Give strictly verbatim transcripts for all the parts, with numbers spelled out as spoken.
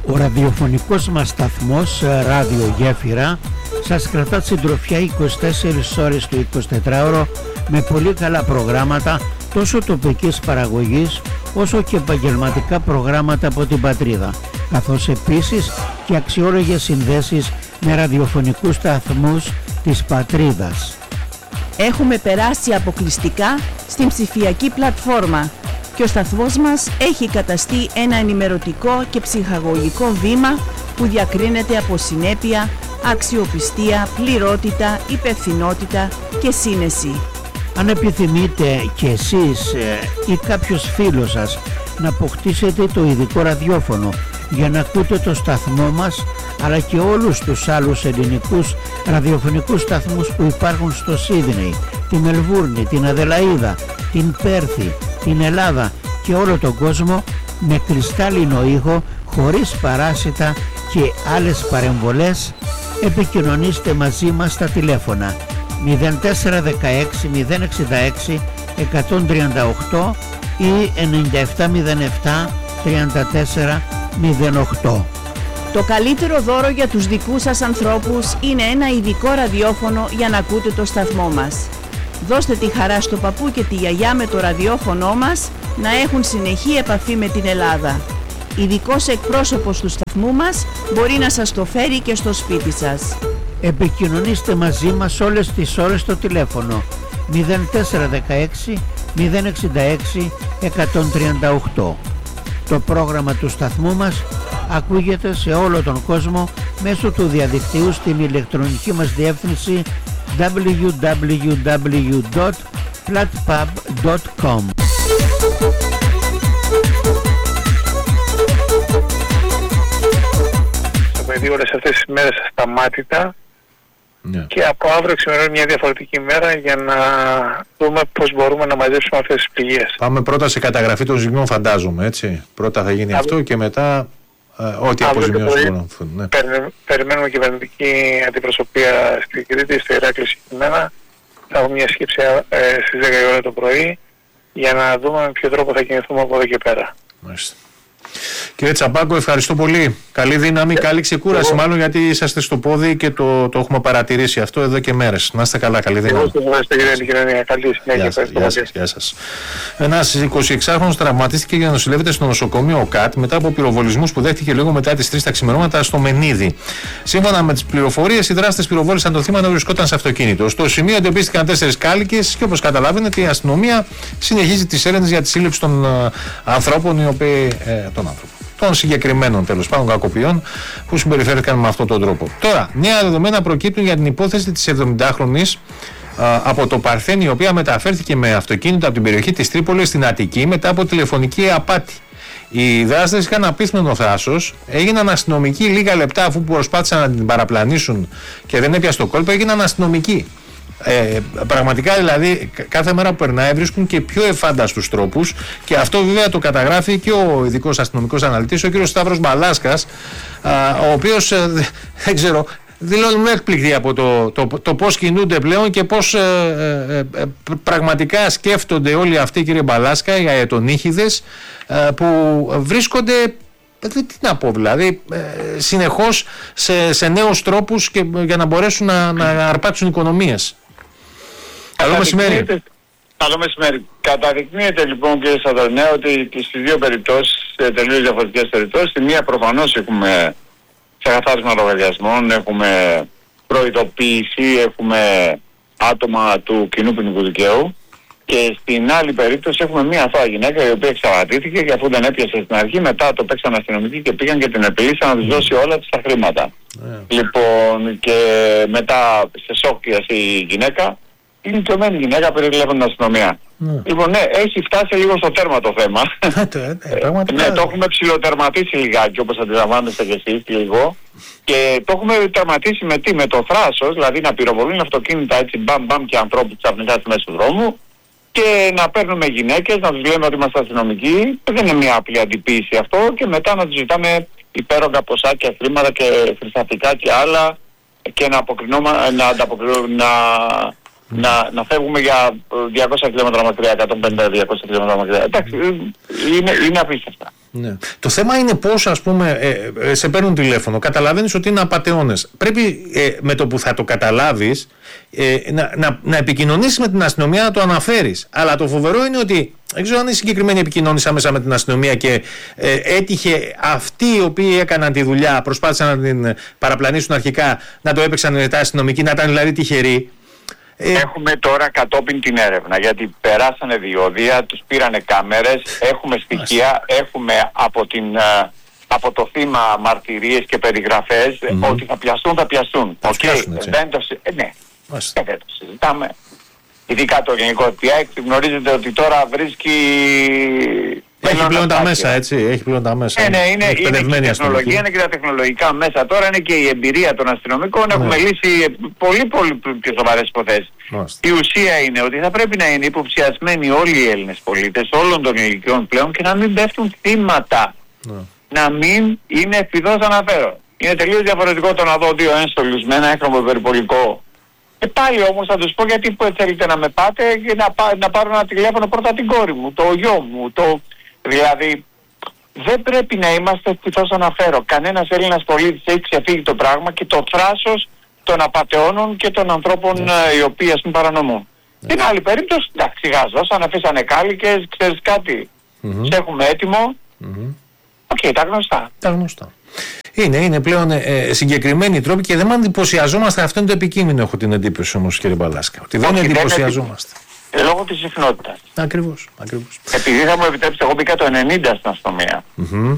Ο ραδιοφωνικός μας σταθμός Ράδιο Γέφυρα σας κρατά συντροφιά είκοσι τέσσερις ώρες το εικοσιτετράωρο με πολύ καλά προγράμματα τόσο τοπικής παραγωγής όσο και επαγγελματικά προγράμματα από την πατρίδα, καθώς επίσης και αξιόλογες συνδέσεις με ραδιοφωνικούς σταθμούς της πατρίδας. Έχουμε περάσει αποκλειστικά στην ψηφιακή πλατφόρμα και ο σταθμός μας έχει καταστεί ένα ενημερωτικό και ψυχαγωγικό βήμα που διακρίνεται από συνέπεια, αξιοπιστία, πληρότητα, υπευθυνότητα και σύνεση. Αν επιθυμείτε και εσείς ή κάποιος φίλος σας να αποκτήσετε το ειδικό ραδιόφωνο για να ακούτε το σταθμό μας αλλά και όλους τους άλλους ελληνικούς ραδιοφωνικούς σταθμούς που υπάρχουν στο Σίδνεϊ, τη Μελβούρνη, την Αδελαΐδα, την Πέρθη, την Ελλάδα και όλο τον κόσμο με κρυστάλλινο ήχο, χωρίς παράσιτα και άλλες παρεμβολές, επικοινωνήστε μαζί μας στα τηλέφωνα μηδέν τέσσερα δεκαέξι μηδέν εξήντα έξι εκατόν τριάντα οκτώ ή ενενήντα επτά μηδέν επτά τριάντα τέσσερα μηδέν οκτώ. Το καλύτερο δώρο για τους δικούς σας ανθρώπους είναι ένα ειδικό ραδιόφωνο για να ακούτε το σταθμό μας. Δώστε τη χαρά στο παππού και τη γιαγιά με το ραδιόφωνο μας να έχουν συνεχή επαφή με την Ελλάδα. Ειδικός εκπρόσωπος του σταθμού μας μπορεί να σας το φέρει και στο σπίτι σας. Επικοινωνήστε μαζί μας όλες τις ώρες στο τηλέφωνο μηδέν τέσσερα δεκαέξι μηδέν εξήντα έξι εκατόν τριάντα οκτώ. Το πρόγραμμα του σταθμού μας ακούγεται σε όλο τον κόσμο μέσω του διαδικτύου στην ηλεκτρονική μας διεύθυνση double-u double-u double-u τελεία platpub τελεία com. Θα παιδί όλες αυτές τις μέρες ασταμάτητα Ναι. και από αύριο ξημερώνει μια διαφορετική μέρα για να δούμε πώς μπορούμε να μαζέψουμε αυτές τις πληγές. Πάμε πρώτα σε καταγραφή των ζημιών, φαντάζομαι, έτσι. Πρώτα θα γίνει αυτό και μετά ε, ό,τι αποζημιώσεις μπορούν να φέρουν. Ναι. Περιμένουμε κυβερνητική αντιπροσωπεία στην Κρήτη, στο Ηράκλειο συγκεκριμένα. Θα έχουμε μια σκέψη ε, στις δέκα η ώρα το πρωί για να δούμε με ποιο τρόπο θα κινηθούμε από εδώ και πέρα. Μάλιστα. Κύριε Τσαμπάκο, ευχαριστώ πολύ. Καλή δύναμη, καλή ξεκούραση, μάλλον γιατί είσαστε στο πόδι και το, το έχουμε παρατηρήσει αυτό εδώ και μέρες. Να είστε καλά, καλή δύναμη. Εγώ σας ευχαριστώ κύριε Ελικρινία. Καλή συνέχεια. Γεια σας, γεια σας. Ένας εικοσιεξάχρονος τραυματίστηκε και νοσηλεύεται στο νοσοκομείο ΟΚΑΤ μετά από πυροβολισμούς που δέχτηκε λίγο μετά τις τρεις τα ξημερώματα στο Μενίδη. Σύμφωνα με τις πληροφορίες, οι δράστες πυροβόλησαν το θύμα να βρισκόταν σε αυτοκίνητο. Στο σημείο εντοπίστηκαν τέσσερις κάλικες και όπως καταλαβαίνετε η αστυνομία συνεχίζει τις έρευνες για τη σύλληψη των uh, ανθρώπων οι οποίοι. Ε, των άνθρωπων. Των συγκεκριμένων τέλος πάντων κακοποιών που συμπεριφέρθηκαν με αυτόν τον τρόπο. Τώρα, νέα δεδομένα προκύπτουν για την υπόθεση της εβδομηντάχρονης α, από το Παρθένη, η οποία μεταφέρθηκε με αυτοκίνητο από την περιοχή της Τρίπολης στην Αττική μετά από τηλεφωνική απάτη. Οι δράστες είχαν απίθμενο θράσος, έγιναν αστυνομικοί λίγα λεπτά αφού προσπάθησαν να την παραπλανήσουν και δεν έπιασε το κόλπο, έγιναν αστυνομικοί. Ε, πραγματικά δηλαδή κάθε μέρα που περνάει βρίσκουν και πιο εφάνταστους τρόπους και αυτό βέβαια το καταγράφει και ο ειδικός αστυνομικός αναλυτής, ο κύριος Σταύρος Μπαλάσκας, α, ο οποίος ε, δεν ξέρω, δηλώνουν έκπληκτοι από το, το, το, το πώς κινούνται πλέον και πώς ε, ε, ε, πραγματικά σκέφτονται όλοι αυτοί, κύριε Μπαλάσκα, οι αετονύχηδες ε, που βρίσκονται, τι να πω, δηλαδή ε, συνεχώς σε, σε νέους τρόπους και, για να μπορέσουν να, να αρπάξουν οικονομίες. Καλό μεσημέρι. Καλό μεσημέρι. Καταδεικνύεται λοιπόν, κύριε Σαδρονέα, ότι και στις δύο περιπτώσεις, σε τελείως διαφορετικές περιπτώσεις, στη μία προφανώς έχουμε ξεκαθάρισμα λογαριασμών, έχουμε προειδοποίηση, έχουμε άτομα του κοινού ποινικού δικαίου και στην άλλη περίπτωση έχουμε μία αθώα γυναίκα η οποία εξαπατήθηκε και αφού δεν έπιασε στην αρχή, μετά το παίξαν αστυνομικοί και πήγαν και την επιλύσαν να της δώσει όλα της τα χρήματα. Yeah. Λοιπόν, και μετά σε σοκ η γυναίκα. Είναι ηλικιωμένη γυναίκα, περιλαμβάνει την αστυνομία. Mm. Λοιπόν, ναι, έχει φτάσει λίγο στο τέρμα το θέμα. ε, ναι, το έχουμε ψηλοτερματίσει λιγάκι, όπως αντιλαμβάνεστε κι εσείς λίγο. Και το έχουμε τερματίσει με τι, με το θράσος, δηλαδή να πυροβολούν αυτοκίνητα έτσι μπαμ μπαμ και ανθρώπους ξαφνικά στη μέση του δρόμου και να παίρνουμε γυναίκες, να τους λέμε ότι είμαστε αστυνομικοί. Δεν είναι μια απλή αντιποίηση αυτό και μετά να τους ζητάμε υπέρογκα ποσάκια, χρήματα και χρυσαφικά και άλλα και να αποκρινόμαστε, να ανταποκρινόμαστε, να... Να, να φεύγουμε για διακόσια χιλιόμετρα μακριά, εκατόν πενήντα με διακόσια χιλιόμετρα μακριά. Εντάξει, είναι, είναι απίστευτα. Ναι. Το θέμα είναι πώς, ας πούμε, ε, ε, σε παίρνουν τηλέφωνο, καταλαβαίνεις ότι είναι απατεώνες. Πρέπει ε, με το που θα το καταλάβεις ε, να, να, να επικοινωνήσεις με την αστυνομία, να το αναφέρεις. Αλλά το φοβερό είναι ότι δεν ξέρω αν η συγκεκριμένη επικοινώνησα μέσα με την αστυνομία και ε, έτυχε αυτοί οι οποίοι έκαναν τη δουλειά, προσπάθησαν να την παραπλανήσουν αρχικά, να το έπαιξαν μετά αστυνομικοί, να ήταν δηλαδή τυχεροί. Έχουμε τώρα κατόπιν την έρευνα, γιατί περάσανε διόδια, τους πήρανε κάμερες, έχουμε στοιχεία, έχουμε από, την, από το θύμα μαρτυρίες και περιγραφές, mm-hmm. ότι θα πιαστούν, θα πιαστούν. Θα πιάσουν, έτσι. Δεν το, ε, ναι, ε, δεν το συζητάμε. Ειδικά το Γενικό Εφ Μπι Άι, γνωρίζετε ότι τώρα βρίσκει... Έχει πλέον τα μέσα, έτσι, έχει πλέον τα μέσα. Ναι, ναι, είναι, είναι και η τεχνολογία, είναι και τα τεχνολογικά μέσα. Τώρα είναι και η εμπειρία των αστυνομικών. Ναι. Έχουμε λύσει πολύ πολύ πιο σοβαρές υποθέσεις. Η ουσία είναι ότι θα πρέπει να είναι υποψιασμένοι όλοι οι Έλληνες πολίτες, όλων των ηλικιών πλέον, και να μην πέφτουν θύματα. Ναι. Να μην είναι εφηδώς αναφέρον. Είναι τελείως διαφορετικό το να δω δύο ένστολους με ένα έγχρωμο περιπολικό. Και πάλι όμως θα τους πω γιατί θέλετε να με πάτε και να, πά, να πάρω ένα τηλέφωνο πρώτα την κόρη μου, το γιο μου, το... Δηλαδή, δεν πρέπει να είμαστε ευτυχώς αναφέρω. Κανένας Έλληνας πολίτης έχει ξεφύγει το πράγμα και το θράσος των απατεώνων και των ανθρώπων yeah. οι οποίοι ας μην παρανομούν. Yeah. Την άλλη περίπτωση, εντάξει, γάζωσαν, αφήσανε κάλικες, ξέρεις κάτι, mm-hmm. σε έχουμε έτοιμο. Οκ, mm-hmm. okay, τα γνωστά. Τα γνωστά. Είναι, είναι πλέον ε, συγκεκριμένοι τρόποι και δεν με εντυπωσιαζόμαστε. Αυτό είναι το επικείμενο, έχω την εντύπωση όμως, κύριε Μπαλάσκα. Ότι δεν εντυπωσιαζόμαστε. Λόγω της συχνότητας. Ακριβώς, ακριβώς. Επειδή θα μου επιτρέψετε, εγώ μπήκα το ενενήντα στην αστυνομία. Mm-hmm.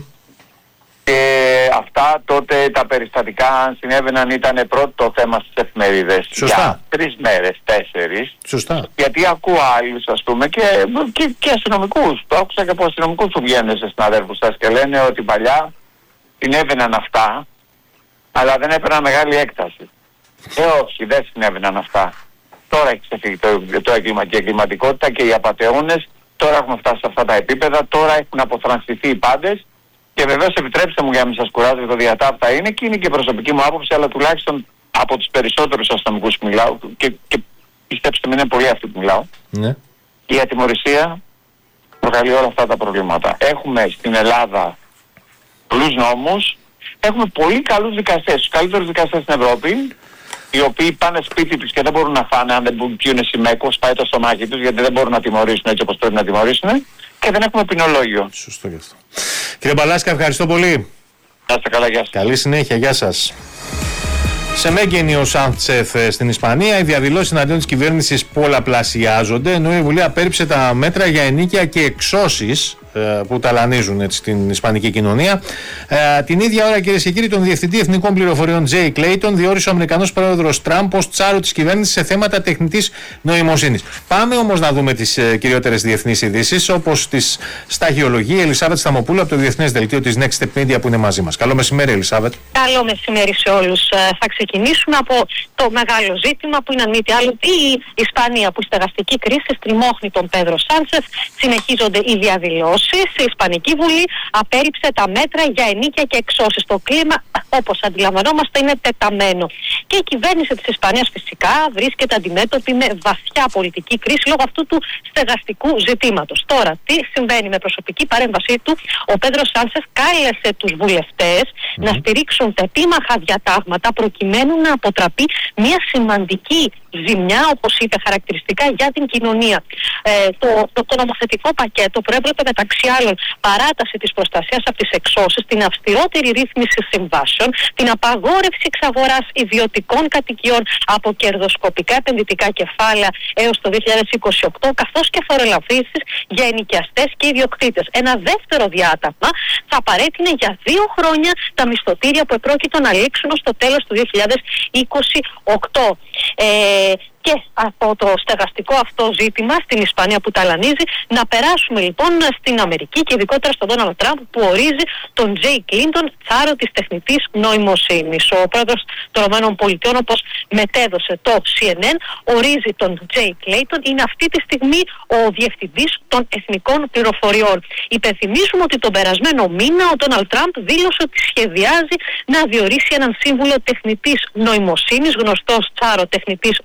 Και αυτά τότε τα περιστατικά, αν συνέβαιναν, ήταν πρώτο θέμα στις εφημερίδες. Σωστά. Για τρεις μέρες, τέσσερις. Σωστά. Γιατί ακούω άλλους, ας πούμε, και, και, και αστυνομικούς. Το άκουσα και από αστυνομικούς που βγαίνουν σε συναδέλφους σας και λένε ότι παλιά συνέβαιναν αυτά, αλλά δεν έπαιρναν μεγάλη έκταση. Ε, όχι, δεν συνέβαιναν αυτά. Τώρα έχει ξεφύγει το, το έγκλημα και η εγκληματικότητα και οι απατεώνες. Τώρα έχουμε φτάσει σε αυτά τα επίπεδα. Τώρα έχουν αποθρανστηθεί οι πάντες. Και βεβαίως επιτρέψτε μου για να μην σας κουράζω, το διατάφτα είναι και είναι και προσωπική μου άποψη, αλλά τουλάχιστον από τους περισσότερους αστυνομικούς που μιλάω, και, και πιστέψτε με, είναι πολλοί αυτοί που μιλάω, ναι. η ατιμωρησία προκαλεί όλα αυτά τα προβλήματα. Έχουμε στην Ελλάδα πολλούς νόμους, έχουμε πολύ καλούς δικαστές, τους καλύτερους δικαστές στην Ευρώπη, οι οποίοι πάνε σπίτι τους και δεν μπορούν να φάνε αν δεν πιούνε σημαίκο, πάει το στομάχι τους, γιατί δεν μπορούν να τιμωρήσουν έτσι όπως πρέπει να τιμωρήσουν, και δεν έχουμε ποινολόγιο. Σωστό γι' αυτό. Κύριε Μπαλάσκα, ευχαριστώ πολύ. Να είστε καλά, γεια σας. Καλή συνέχεια, γεια σας. Σε Μέγενη ο Σάντσεφ στην Ισπανία, οι διαδηλώσεις εναντίον της κυβέρνησης πολλαπλασιάζονται, ενώ η Βουλή απέρριψε τα μέτρα για ενίκεια και εξώσεις που ταλανίζουν έτσι την ισπανική κοινωνία. Ε, την ίδια ώρα, κυρίες και κύριοι, τον Διευθυντή Εθνικών Πληροφοριών Τζέι Κλέιτον διόρισε ο Αμερικανός Πρόεδρος Τραμπ ως τσάρο της κυβέρνησης σε θέματα τεχνητής νοημοσύνης. Πάμε όμως να δούμε τις ε, κυριότερες διεθνείς ειδήσεις, όπως τις σταγιολογεί η Ελισάβετ Σταμοπούλου από το Διεθνές Δελτίο της Next Step Media που είναι μαζί μας. Καλό μεσημέρι, Ελισάβετ. Καλό μεσημέρι σε όλους. Θα ξεκινήσουμε από το μεγάλο ζήτημα που είναι αν μη τι άλλο η Ισπανία, που η στεγαστική κρίση στριμώχνει τον Πέδρο Σάντσεφ. Συνεχίζονται οι διαδηλώσεις. Η Ισπανική Βουλή απέρριψε τα μέτρα για ενίκεια και εξώσεις. Το κλίμα, όπως αντιλαμβανόμαστε, είναι τεταμένο. Και η κυβέρνηση της Ισπανίας φυσικά βρίσκεται αντιμέτωπη με βαθιά πολιτική κρίση λόγω αυτού του στεγαστικού ζητήματος. Τώρα, τι συμβαίνει? Με προσωπική παρέμβασή του, ο Πέδρο Σάντσεφ κάλεσε τους βουλευτές mm. να στηρίξουν τα επίμαχα διατάγματα προκειμένου να αποτραπεί μια σημαντική ζημιά, όπως είπε χαρακτηριστικά, για την κοινωνία. Ε, το, το, το νομοθετικό πακέτο προέβλεπε μεταξύ άλλων παράταση της προστασίας από τις εξώσεις, την αυστηρότερη ρύθμιση συμβάσεων, την απαγόρευση εξαγοράς ιδιωτικών κατοικιών από κερδοσκοπικά επενδυτικά κεφάλαια έως το δύο χιλιάδες είκοσι οκτώ, καθώς και φορολαφρύνσεις για ενοικιαστές και ιδιοκτήτες. Ένα δεύτερο διάταγμα θα παρέτεινε για δύο χρόνια τα μισθωτήρια που επρόκειτο να λήξουν ως το τέλος του δύο χιλιάδες είκοσι οκτώ. Ε, Και από το στεγαστικό αυτό ζήτημα στην Ισπανία που ταλανίζει, να περάσουμε λοιπόν στην Αμερική και ειδικότερα στον Ντόναλντ Τραμπ, που ορίζει τον Τζέι Κλίντον θάρο της τεχνητής νοημοσύνης. Ο πρόεδρος των ΗΠΑ, όπως μετέδωσε το σι εν εν, ορίζει τον Τζέι Κλέιτον, είναι αυτή τη στιγμή ο διευθυντής των εθνικών πληροφοριών. Υπενθυμίζουμε ότι τον περασμένο μήνα ο Ντόναλντ Τραμπ δήλωσε ότι σχεδιάζει να διορίσει έναν σύμβουλο τεχνητής νοημοσύνης, γνωστό τσάρο τεχνητής νοημοσύνης,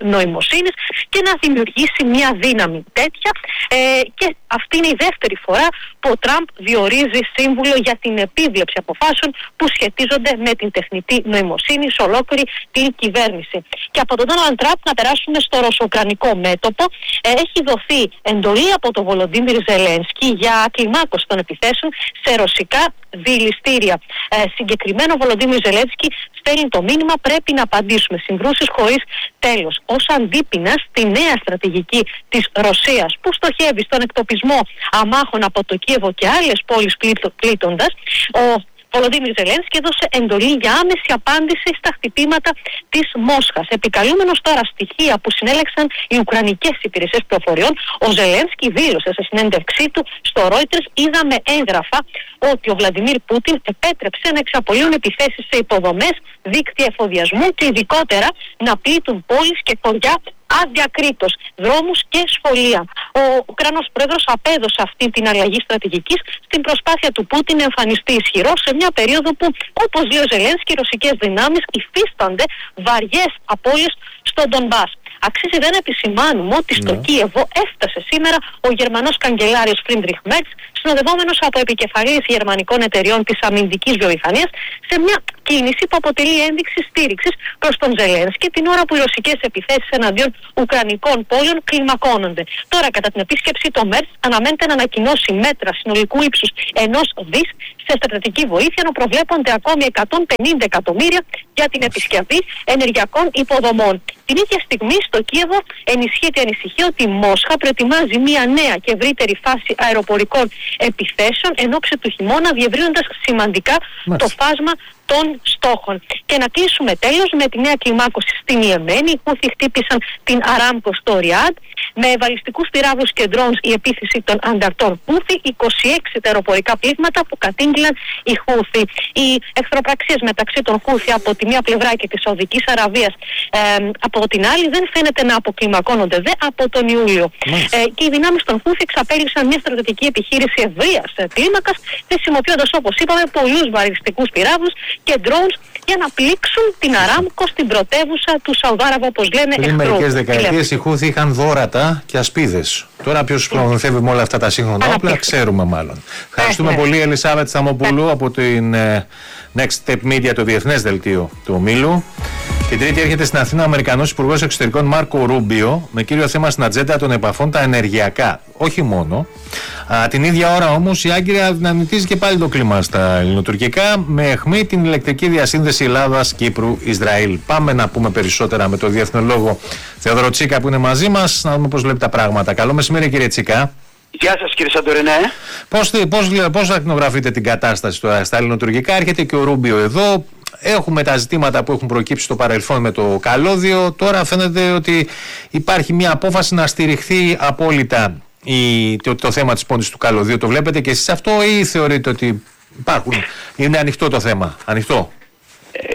νοημοσύνης και να δημιουργήσει μια δύναμη τέτοια. Ε, και αυτή είναι η δεύτερη φορά που ο Τραμπ διορίζει σύμβουλο για την επίβλεψη αποφάσεων που σχετίζονται με την τεχνητή νοημοσύνη σε ολόκληρη την κυβέρνηση. Και από τον Ντόναλντ Τραμπ να περάσουμε στο ρωσοκρανικό μέτωπο. Ε, έχει δοθεί εντολή από τον Βολοντίμιρ Ζελένσκι για κλιμάκωση των επιθέσεων σε ρωσικά διειληστήρια. Ε, συγκεκριμένο ο Βολοντίμιρ Ζελένσκι στέλνει το μήνυμα: πρέπει να απαντήσουμε συγκρούσεις χωρίς τέλος. Ως αντίπεινα στη νέα στρατηγική της Ρωσίας που στοχεύει στον εκτοπισμό αμάχων από το Κίεβο και άλλες πόλεις πλήττοντας, ο Βολοντίμιρ Ζελένσκι έδωσε εντολή για άμεση απάντηση στα χτυπήματα της Μόσχας. Επικαλούμενος τώρα στοιχεία που συνέλεξαν οι Ουκρανικές υπηρεσίες πληροφοριών, ο Ζελένσκι δήλωσε σε συνέντευξή του στο Reuters: είδαμε έγγραφα ότι ο Βλαντιμίρ Πούτιν επέτρεψε να εξαπολύουν επιθέσεις σε υποδομές, δίκτυα εφοδιασμού και ειδικότερα να πλήττουν πόλεις και χωριά αδιακρίτως, δρόμους και σχολεία. Ο Ουκρανός πρόεδρος απέδωσε αυτή την αλλαγή στρατηγικής στην προσπάθεια του Πούτιν να εμφανιστεί ισχυρός σε μια περίοδο που, όπως λέει ο Ζελένσκι, οι ρωσικές δυνάμεις υφίστανται βαριές απώλειες στον Ντονμπάς. Αξίζει δεν να επισημάνουμε ότι στο ναι. Κίεβο έφτασε σήμερα ο Γερμανός καγκελάριος Φρίντριχ Μέρτς, συνοδευόμενος από επικεφαλής γερμανικών εταιριών της αμυντικής βιομηχανίας, σε μια κίνηση που αποτελεί ένδειξη στήριξης προς τον Ζελένσκι την ώρα που οι ρωσικές επιθέσεις εναντίον ουκρανικών πόλεων κλιμακώνονται. Τώρα, κατά την επίσκεψη, το Μέρτς αναμένεται να ανακοινώσει μέτρα συνολικού ύψους ενός δις σε στρατιωτική βοήθεια, ενώ προβλέπονται ακόμη εκατόν πενήντα εκατομμύρια για την επισκευή ενεργειακών υποδομών. Την ίδια στιγμή στο Κίεβο ενισχύεται η ανησυχία ότι η Μόσχα προετοιμάζει μια νέα και ευρύτερη φάση αεροπορικών επιθέσεων εν ώψη του χειμώνα, διευρύνοντας σημαντικά Μάλιστα. το φάσμα των στόχων. Και να κλείσουμε τέλος με τη νέα κλιμάκωση στην Ιεμένη. Οι Χούθι χτύπησαν την Αράμκο στο Ριάντ. Με βαλιστικούς πυράβλους και drones η επίθεση των ανταρτών Χούθι, είκοσι έξι τα αεροπορικά πλήγματα που κατήγγειλαν οι Χούθι. Οι εχθροπραξίες μεταξύ των Χούθι από τη μία πλευρά και της Σαουδικής Αραβίας ε, από την άλλη δεν φαίνεται να αποκλιμακώνονται δε από τον Ιούλιο. Ε, και οι δυνάμεις των Χούθι εξαπέλυσαν μια στρατιωτική επιχείρηση ευρείας κλίμακας, χρησιμοποιώντας, όπως είπαμε, πολλούς βαλιστικούς πυράβλους και drones για να πλήξουν την Αράμκο στην πρωτεύουσα του Σαουδάραβα, όπως λένε εχθρού. Πριν μερικές δεκαετίες οι Χούθι είχαν δώρατα και ασπίδες. Τώρα ποιος προμηθεύει με όλα αυτά τα σύγχρονα όπλα, ξέρουμε μάλλον. Ευχαριστούμε πολύ, Ελισάβετ Σταμοπούλου από την Next Step Media, το διεθνές δελτίο του ομίλου. Την Τρίτη έρχεται στην Αθήνα ο Αμερικανός Υπουργός Εξωτερικών Μάρκο Ρούμπιο με κύριο θέμα στην ατζέντα των επαφών τα ενεργειακά. Όχι μόνο. Α, την ίδια ώρα όμως η Άγκυρα δυναμητίζει και πάλι το κλίμα στα ελληνοτουρκικά με αιχμή την ηλεκτρική διασύνδεση Ελλάδας-Κύπρου-Ισραήλ. Πάμε να πούμε περισσότερα με τον διεθνολόγο Θεόδωρο Τσίκα που είναι μαζί μας, να δούμε πώς βλέπει τα πράγματα. Καλό μεσημέρι, κύριε Τσίκα. Γεια σας, κύριε Σαντορινέ. Πώς, πώς, πώς ακτινογραφείτε την κατάσταση τώρα στα ελληνοτουρκικά? Έρχεται και ο Ρούμπιο εδώ. Έχουμε τα ζητήματα που έχουν προκύψει στο παρελθόν με το καλώδιο. Τώρα φαίνεται ότι υπάρχει μια απόφαση να στηριχθεί απόλυτα η, το, το θέμα της πώντης του καλωδίου. Το βλέπετε και εσείς αυτό ή θεωρείτε ότι υπάρχουν, είναι ανοιχτό το θέμα? Ανοιχτό. Ε,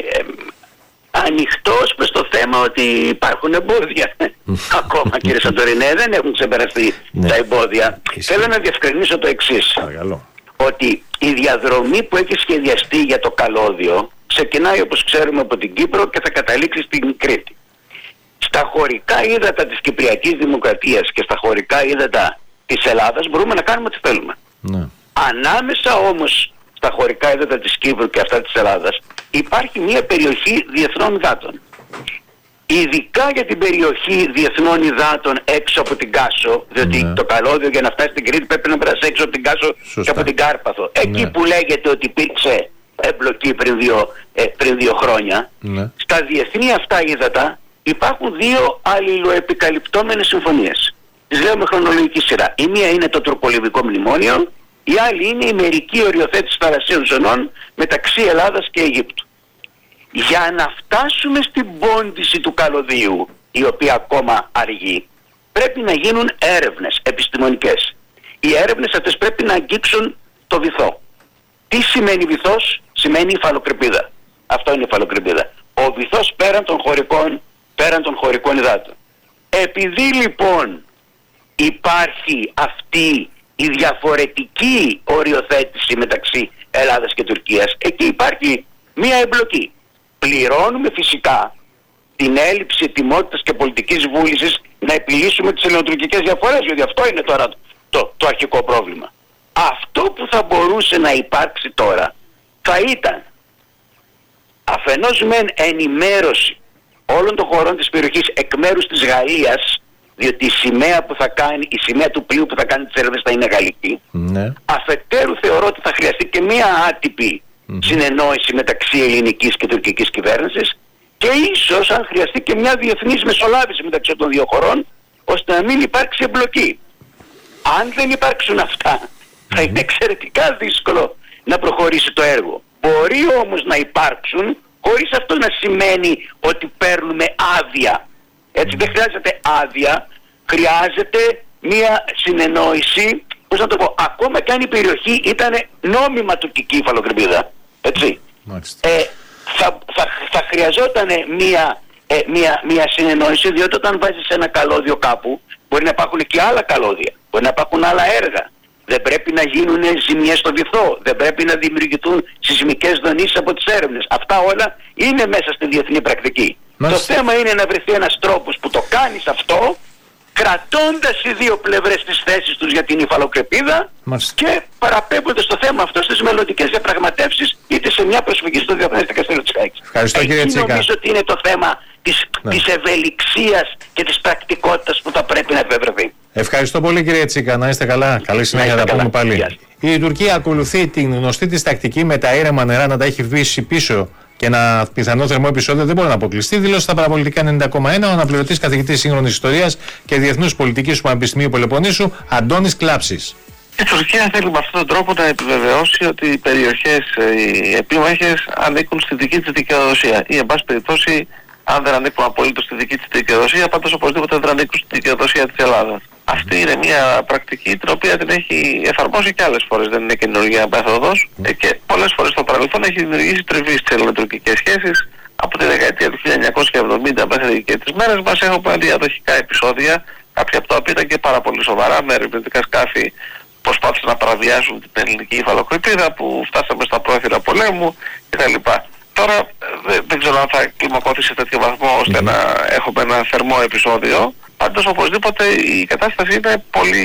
ανοιχτός προς το θέμα ότι υπάρχουν εμπόδια. Ακόμα, κύριε Σαντορινέ, δεν έχουν ξεπεραστεί ναι. τα εμπόδια. Είσαι. Θέλω να διευκρινίσω το εξής. Παρακαλώ. Ότι η διαδρομή που έχει σχεδιαστεί για το καλώδιο ξεκινάει, όπως ξέρουμε, από την Κύπρο και θα καταλήξει στην Κρήτη. Στα χωρικά ύδατα της Κυπριακής Δημοκρατίας και στα χωρικά ύδατα της Ελλάδας μπορούμε να κάνουμε ό,τι θέλουμε. Ναι. Ανάμεσα όμως στα χωρικά ύδατα της Κύπρου και αυτά της Ελλάδας υπάρχει μια περιοχή διεθνών υδάτων. Ειδικά για την περιοχή διεθνών υδάτων έξω από την Κάσο, διότι ναι. το καλώδιο για να φτάσει στην Κρήτη πρέπει να περάσει έξω από την Κάσο Σωστά. και από την Κάρπαθο. Εκεί ναι. που λέγεται ότι υπήρξε εμπλοκή πριν δύο, ε, πριν δύο χρόνια, ναι. στα διεθνή αυτά ύδατα υπάρχουν δύο αλληλοεπικαλυπτόμενες συμφωνίες. Τις λέω με χρονολογική σειρά. Η μία είναι το τουρκολιβικό μνημόνιο, η άλλη είναι η μερική οριοθέτηση θαλασσίων ζωνών μεταξύ Ελλάδας και Αιγύπτου. Για να φτάσουμε στην πόντιση του καλωδίου, η οποία ακόμα αργεί, πρέπει να γίνουν έρευνες επιστημονικές. Οι έρευνες αυτές πρέπει να αγγίξουν το βυθό. Τι σημαίνει βυθός? Σημαίνει υφαλοκρηπίδα. Αυτό είναι η υφαλοκρηπίδα. Ο βυθός πέραν των χωρικών, πέραν των χωρικών υδάτων. Επειδή λοιπόν υπάρχει αυτή η διαφορετική οριοθέτηση μεταξύ Ελλάδας και Τουρκίας, εκεί υπάρχει μία εμπλοκή. Πληρώνουμε φυσικά την έλλειψη ετοιμότητας και πολιτικής βούλησης να επιλύσουμε τις ελληνοτουρκικές διαφορές, γιατί αυτό είναι τώρα το, το αρχικό πρόβλημα. Αυτό που θα μπορούσε να υπάρξει τώρα θα ήταν αφενός μεν ενημέρωση όλων των χωρών της περιοχής εκ μέρους της Γαλλίας, διότι η σημαία, που θα κάνει, η σημαία του πλοίου που θα κάνει τις έρευνες θα είναι γαλλική. Ναι. Αφετέρου θεωρώ ότι θα χρειαστεί και μία άτυπη mm-hmm. συνεννόηση μεταξύ ελληνικής και τουρκικής κυβέρνησης και ίσως αν χρειαστεί και μια διεθνής μεσολάβηση μεταξύ των δύο χωρών, ώστε να μην υπάρξει εμπλοκή. Αν δεν υπάρξουν αυτά, mm-hmm. θα είναι εξαιρετικά δύσκολο να προχωρήσει το έργο. Μπορεί όμως να υπάρξουν χωρίς αυτό να σημαίνει ότι παίρνουμε άδεια. Έτσι, δεν χρειάζεται άδεια, χρειάζεται μία συνεννόηση, πώς να το πω, ακόμα και αν η περιοχή ήταν νόμιμα τουρκική υφαλοκρηπίδα, έτσι. Ε, θα, θα, θα χρειαζόταν μία, ε, μία, μία συνεννόηση, διότι όταν βάζεις ένα καλώδιο κάπου, μπορεί να υπάρχουν και άλλα καλώδια, μπορεί να υπάρχουν άλλα έργα. Δεν πρέπει να γίνουν ζημιές στο βυθό, δεν πρέπει να δημιουργηθούν σεισμικές δονήσεις από τις έρευνες. Αυτά όλα είναι μέσα στη διεθνή πρακτική. Μάλιστα. Το θέμα είναι να βρεθεί ένας τρόπος που το κάνεις αυτό, κρατώντας οι δύο πλευρές τις θέσεις τους για την υφαλοκρηπίδα και παραπέμποντας το θέμα αυτό στις μελλοντικές διαπραγματεύσεις είτε σε μια προσφυγή στο Διεθνές Δικαστήριο της Χάγης. Ευχαριστώ, Εκεί κύριε Τσίκα. Νομίζω ότι είναι το θέμα της, ναι. της ευελιξίας και της πρακτικότητας που θα πρέπει να επευρεθεί. Ευχαριστώ πολύ, κύριε Τσίκα. Να είστε καλά. Καλή συνέχεια, θα πούμε πάλι. Η Τουρκία ακολουθεί την γνωστή της τακτική με τα ήρεμα νερά να τα έχει βήσει πίσω και ένα πιθανό θερμό επεισόδιο δεν μπορεί να αποκλειστεί. Δήλωσε στα παραπολιτικά ενενήντα κόμμα ένα ο αναπληρωτής καθηγητής σύγχρονης ιστορίας και διεθνούς πολιτικής του Πανεπιστημίου Πελοποννήσου, Αντώνης Κλάψης. Η Τουρκία θέλει με αυτόν τον τρόπο να επιβεβαιώσει ότι οι περιοχές, οι επίμαχες, ανήκουν στη δική της δικαιοδοσία. Ή, εν πάση περιπτώσει, αν δεν ανήκουν απολύτως στη δική της δικαιοδοσία, πάντως οπωσδήποτε δεν ανήκουν στη δικαιοδοσία της Ελλάδας. Αυτή είναι μια πρακτική την οποία την έχει εφαρμόσει και άλλες φορές, δεν είναι καινούργια μέθοδος mm. και πολλές φορές στο παρελθόν έχει δημιουργήσει τριβή στις ελληνοτουρκικές σχέσεις. Από τη δεκαετία του χίλια εννιακόσια εβδομήντα μέχρι και τις μέρες μας έχουμε διαδοχικά επεισόδια, κάποια από τα οποία ήταν και πάρα πολύ σοβαρά, με ερευνητικά σκάφη προσπάθησαν να παραβιάσουν την ελληνική υφαλοκρηπίδα που φτάσαμε στα πρόθυρα πολέμου κτλ. Τώρα δεν, δεν ξέρω αν θα κλιμακώθει σε τέτοιο βαθμό ώστε mm. να έχουμε ένα θερμό επεισόδιο. Πάντως οπωσδήποτε η κατάσταση είναι πολύ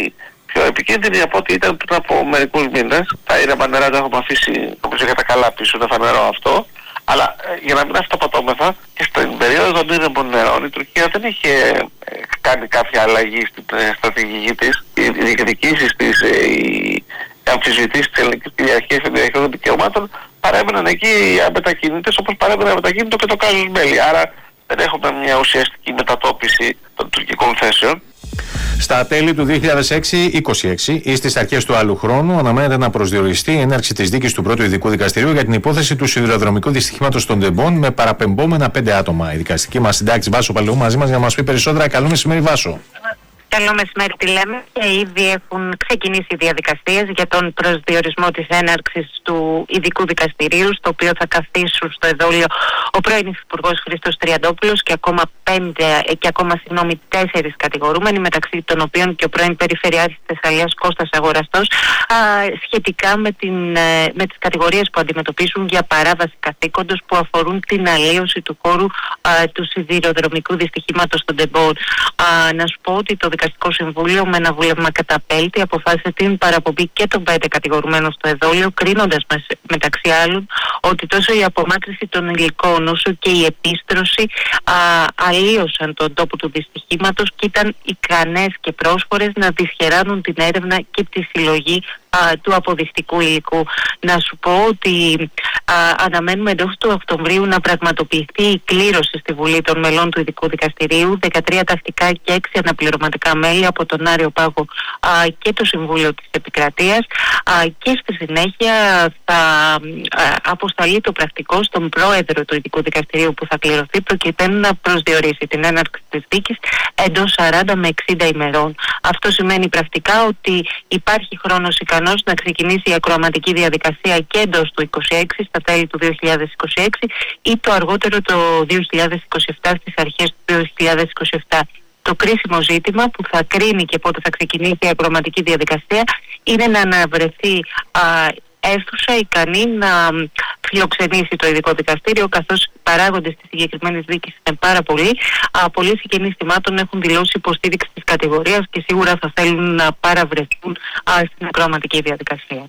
πιο επικίνδυνη από ό,τι ήταν πριν από μερικούς μήνες. Τα ήρεμα νερά τα έχουμε αφήσει όπως είχατε καλά πίσω, είναι φανερό αυτό. Αλλά ε, για να μην αυτοπατώμεθα και στην περίοδο των ήρεμων νερών η Τουρκία δεν είχε ε, κάνει κάποια αλλαγή στην ε, στρατηγική της. Οι διεκδικήσεις της, ε, οι αμφισβητήσεις της ελληνικής κυριαρχίας και των δικαιωμάτων παρέμεναν εκεί αμετακίνητες όπως παρέμεναν αμετακίνητο και το κάζους μπέλι. Άρα δεν έχουμε μια ουσιαστική μετατόπιση των τουρκικών θέσεων. Στα τέλη του δύο χιλιάδες είκοσι έξι ή στις αρχές του άλλου χρόνου αναμένεται να προσδιοριστεί η έναρξη της δίκης του πρώτου ειδικού δικαστηρίου για την υπόθεση του σιδηροδρομικού δυστυχήματος των Τεμπών με παραπεμπόμενα πέντε άτομα. Η δικαστική μας συντάξη Βάσο Παλαιού μαζί μας για να μας πει περισσότερα. Καλό μεσημέρι, Βάσο. Καλό μεσημέρι, τι λέμε, και ήδη έχουν ξεκινήσει οι διαδικασίες για τον προσδιορισμό της έναρξης του ειδικού δικαστηρίου, στο οποίο θα καθίσουν στο εδόλιο ο πρώην Υφυπουργός Χρήστος Τριαντόπουλος και ακόμα, πέντε, και ακόμα συγγνώμη, τέσσερις κατηγορούμενοι, μεταξύ των οποίων και ο πρώην Περιφερειάρχης της Θεσσαλίας Κώστας Αγοραστός, α, σχετικά με, την, με τις κατηγορίες που αντιμετωπίσουν για παράβαση καθήκοντος που αφορούν την αλλίωση του χώρου α, του σιδηροδρομικού δυστυχήματος των Τεμπών. Α, να σου πω ότι το Δικαστικό Συμβούλιο με ένα βούλευμα καταπέλτη αποφάσισε την παραπομπή και των πέντε κατηγορουμένων στο εδόλιο, κρίνοντας μεταξύ άλλων ότι τόσο η απομάκρυνση των υλικών όσο και η επίστρωση α, αλλίωσαν τον τόπο του δυστυχήματος και ήταν ικανές και πρόσφορες να δυσχεράνουν την έρευνα και τη συλλογή α, του αποδεικτικού υλικού. Να σου πω ότι α, αναμένουμε εντός του Οκτωβρίου να πραγματοποιηθεί η κλήρωση στη Βουλή των μελών του Ειδικού Δικαστηρίου, δεκατρία τακτικά και έξι αναπληρωματικά μέλη από τον Άριο Πάγο α, και το Συμβούλιο της Επικρατείας α, και στη συνέχεια θα α, αποσταλεί το πρακτικό στον πρόεδρο του Ειδικού Δικαστηρίου που θα κληρωθεί προκειμένου να προσδιορίσει την έναρξη της δίκης εντός σαράντα με εξήντα ημερών. Αυτό σημαίνει πρακτικά ότι υπάρχει χρόνος ικανός να ξεκινήσει η ακροαματική διαδικασία και εντός του είκοσι έξι στα τέλη του δύο χιλιάδες είκοσι έξι ή το αργότερο το δύο χιλιάδες είκοσι επτά στις αρχές του δύο χιλιάδες είκοσι επτά. Το κρίσιμο ζήτημα που θα κρίνει και πότε θα ξεκινήσει η ακροαματική διαδικασία είναι να αναβρεθεί α, αίθουσα ικανή να φιλοξενήσει το ειδικό δικαστήριο, καθώς οι παράγοντες της συγκεκριμένης δίκης είναι πάρα πολλοί. Πολλοί συγγενείς θυμάτων έχουν δηλώσει υποστήριξη της κατηγορίας και σίγουρα θα θέλουν να παραβρεθούν στην ακροαματική διαδικασία.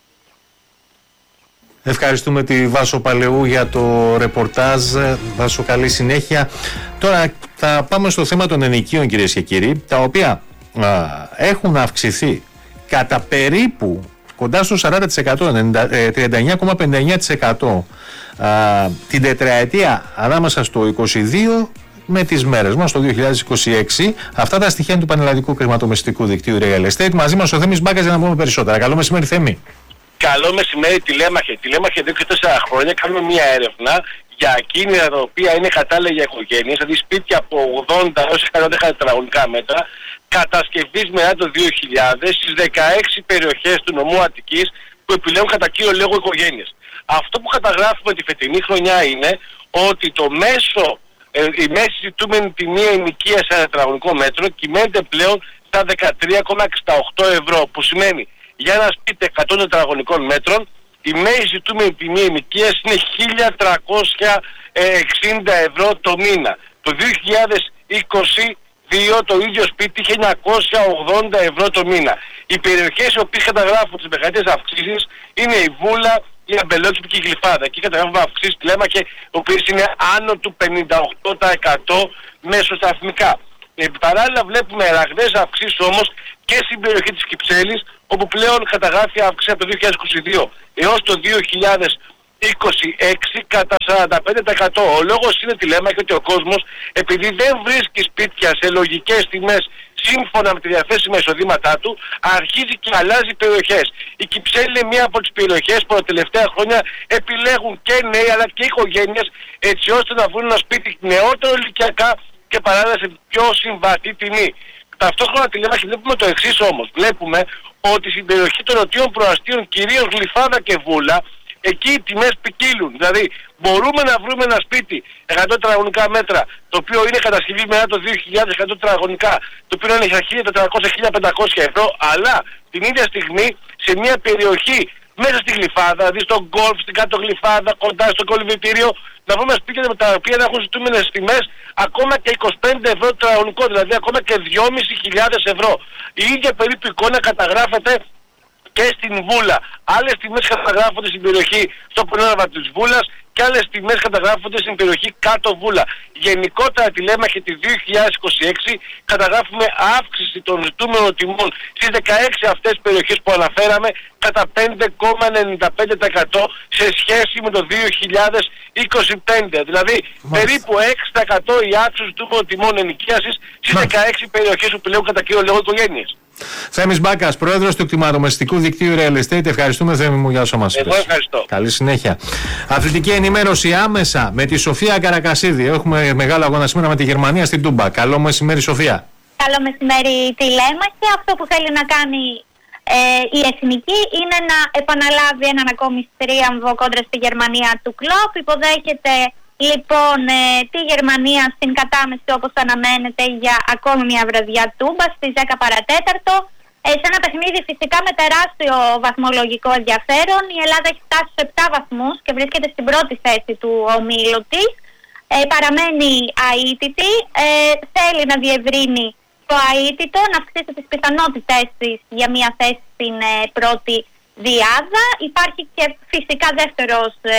Ευχαριστούμε τη Βάσο Παλαιού για το ρεπορτάζ. Βάσο, καλή συνέχεια. Τώρα θα πάμε στο θέμα των ενοικίων, κυρίες και κύριοι, τα οποία α, έχουν αυξηθεί κατά περίπου κοντά στο σαράντα τοις εκατό, τριάντα εννιά κόμμα πενήντα εννιά τοις εκατό α, την τετραετία ανάμεσα στο είκοσι δύο με τις μέρες μας, το δύο χιλιάδες είκοσι έξι. Αυτά τα στοιχεία του Πανελλαδικού Κρηματομεσητικού Δικτύου Real Estate. Μαζί μας ο Θέμης Μπάκας για να πούμε περισσότερα. Καλό μεσημέρι, Θέμη. Καλό μεσημέρι, τηλέμαχε. Τηλέμαχε εδώ και τέσσερα χρόνια κάνουμε μια έρευνα για ακίνητα τα οποία είναι κατάλληλα για οικογένειες, δηλαδή σπίτια από ογδόντα έως εκατό τετραγωνικά μέτρα, κατασκευής μετά το δύο χιλιάδες στις δεκαέξι περιοχές του νομού Αττικής που επιλέγουν κατά κύριο λόγο οικογένειες. Αυτό που καταγράφουμε τη φετινή χρονιά είναι ότι το μέσο, ε, η μέση ζητούμενη τιμή ενοικίας σε ένα τετραγωνικό μέτρο κυμαίνεται πλέον στα δεκατρία κόμμα εξήντα οκτώ ευρώ, που σημαίνει για ένα σπίτι εκατό τετραγωνικών μέτρων η μέση ζητούμενη τιμή ενοικίας είναι χίλια τριακόσια εξήντα ευρώ το μήνα. Το δύο χιλιάδες είκοσι δύο το ίδιο σπίτι είχε εννιακόσια ογδόντα ευρώ το μήνα. Οι περιοχές οι οποίες καταγράφουν τις μεγαλύτερες αυξήσεις είναι η Βούλα, η Αμπελόκηπη και η Γλυφάδα. Εκεί καταγράφουμε αυξήσεις τηλέμαχε, οι οποίες είναι άνω του πενήντα οκτώ τοις εκατό μεσοσταθμικά. Ε, παράλληλα βλέπουμε ραγδαίες αυξήσεις όμως και στην περιοχή της Κυψέλης, όπου πλέον καταγράφει αύξηση από το δύο χιλιάδες είκοσι δύο έως το δύο χιλιάδες είκοσι έξι κατά σαράντα πέντε τοις εκατό. Ο λόγος είναι, τηλέμαχε, ότι ο κόσμος, επειδή δεν βρίσκει σπίτια σε λογικές τιμές σύμφωνα με τη διαθέσιμα εισοδήματά του, αρχίζει και αλλάζει περιοχές. Η Κυψέλη είναι μία από τις περιοχές που τα τελευταία χρόνια επιλέγουν και νέοι αλλά και οικογένειες, έτσι ώστε να βρουν ένα σπίτι νεότερο ηλικιακά και παράλληλα σε πιο συμβατή τιμή. Ταυτόχρονα, τηλέμαχε, βλέπουμε το εξής όμως. Βλέπουμε ότι στην περιοχή των νοτιών προαστίων, κυρίως Γλυφάδα και Βούλα, εκεί οι τιμές ποικίλουν. Δηλαδή μπορούμε να βρούμε ένα σπίτι εκατό τετραγωνικά μέτρα, το οποίο είναι κατασκευή μετά το δύο χιλιάδες εκατό τετραγωνικά, το οποίο είναι χίλια τετρακόσια με χίλια πεντακόσια ευρώ, αλλά την ίδια στιγμή σε μια περιοχή μέσα στη Γλυφάδα, δηλαδή στον Γκολφ, στην κάτω Γλυφάδα, κοντά στο κολυβητήριο, να βρούμε σπίτια με τα οποία να έχουν ζητούμενες τιμές ακόμα και είκοσι πέντε ευρώ τετραγωνικό, δηλαδή ακόμα και δυόμισι χιλιάδες ευρώ. Η ίδια περίπου εικόνα καταγράφεται και στην Βούλα. Άλλες τιμές καταγράφονται στην περιοχή στο πνεύμα της Βούλας και άλλες τιμές καταγράφονται στην περιοχή κάτω Βούλα. Γενικότερα, τηλέμαχε, τη δύο χιλιάδες είκοσι έξι καταγράφουμε αύξηση των ζητούμενων τιμών στις δεκαέξι αυτές περιοχές που αναφέραμε κατά πέντε κόμμα ενενήντα πέντε τοις εκατό σε σχέση με το δύο χιλιάδες είκοσι πέντε. Δηλαδή Μάλιστα. περίπου έξι τοις εκατό η αύξηση ζητούμενων τιμών ενοικίασης στις Μάλιστα. δεκαέξι περιοχές που επιλέγουν κατά κύριο λόγο οικογένειες. Θέμης Μπάκας, πρόεδρος του Κτηματομεσητικού Δικτύου Real Estate. Ευχαριστούμε, Θέμη μου, για όσο μας είπες. Εγώ ευχαριστώ. Καλή συνέχεια. Αθλητική ενημέρωση άμεσα με τη Σοφία Καρακασίδη. Έχουμε μεγάλο αγώνα σήμερα με τη Γερμανία στην Τούμπα. Καλό μεσημέρι, Σοφία. Καλό μεσημέρι, τηλέμαχε. Αυτό που θέλει να κάνει ε, η Εθνική είναι να επαναλάβει έναν ακόμη τρίαμβο κόντρα στη Γερμανία του Κλοπ. Υποδέχεται λοιπόν ε, τη Γερμανία στην κατάμεση, όπως αναμένεται, για ακόμη μια βραδιά Τούμπα στις δέκα παρατέταρτο. Ε, σε ένα παιχνίδι φυσικά με τεράστιο βαθμολογικό ενδιαφέρον. Η Ελλάδα έχει φτάσει στους επτά βαθμούς και βρίσκεται στην πρώτη θέση του ομίλου της. Ε, παραμένει αίτητη. Ε, θέλει να διευρύνει το αίτητο, να αυξήσει τις πιθανότητες της για μια θέση στην ε, πρώτη διάδα. Υπάρχει και φυσικά δεύτερος ε,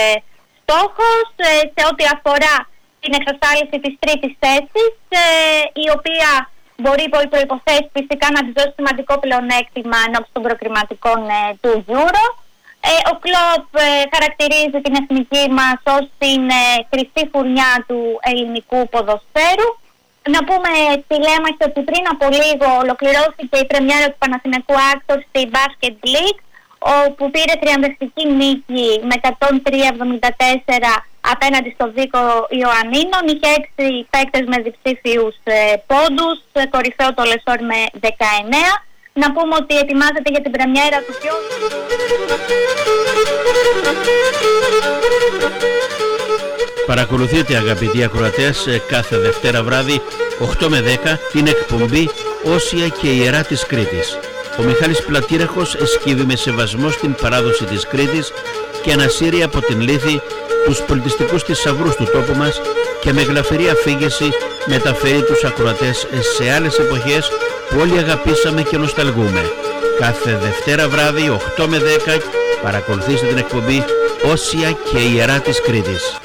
στόχος ε, σε ό,τι αφορά την εξασφάλιση της τρίτης θέσης, ε, η οποία μπορεί υπό προϋποθέσεις φυσικά να της δώσει σημαντικό πλεονέκτημα ενώπιση των προκριματικών ε, του Euro. Ε, ο Κλοπ ε, χαρακτηρίζει την εθνική μας ως την ε, χρυσή φουρνιά του ελληνικού ποδοσφαίρου. Να πούμε, τηλέμαχε, ότι πριν από λίγο ολοκληρώθηκε η πρεμιέρα του Παναθηναϊκού Άκτορ στη Basket League, όπου πήρε τριαμβευτική νίκη με εκατόν τρία εβδομήντα τέσσερα απέναντι στο Βίκο Ιωαννίνων. Είχε έξι παίκτες με διψήφιους ε, πόντους, ε, κορυφαίο το Λεσόρ με δεκαεννέα. Να πούμε ότι ετοιμάζεται για την πρεμιέρα του πιο... Παρακολουθείτε, αγαπητοί ακροατές, κάθε Δευτέρα βράδυ οκτώ με δέκα την εκπομπή Όσια και Ιερά της Κρήτης. Ο Μιχάλης Πλατήραχος εσκύβει με σεβασμό στην παράδοση της Κρήτης και ανασύρει από την λύθη τους πολιτιστικούς θησαυρούς του τόπου μας και με γλαφυρή αφήγηση μεταφέρει τους ακροατές σε άλλες εποχές που όλοι αγαπήσαμε και νοσταλγούμε. Κάθε Δευτέρα βράδυ οκτώ με δέκα παρακολουθήστε την εκπομπή Όσια και Ιερά της Κρήτης.